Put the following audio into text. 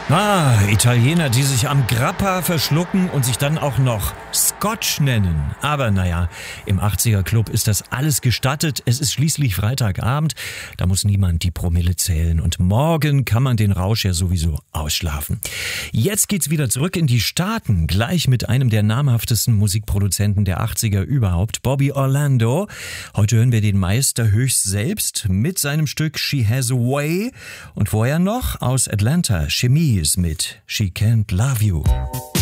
Italiener, die sich am Grappa verschlucken und sich dann auch noch Scotch nennen. Aber naja, im 80er Club ist das alles gestattet. Es ist schließlich Freitagabend, da muss niemand die Promille zählen und morgen kann man den Rausch ja sowieso ausschlafen. Jetzt geht's wieder zurück in die Staaten, gleich mit einem der namhaftesten Musikproduzenten der 80er überhaupt, Bobby Orlando. Heute hören wir den Meister höchst selbst mit seinem Stück She Has a Way und vorher noch aus Atlanta Chemise mit She Can't Love You.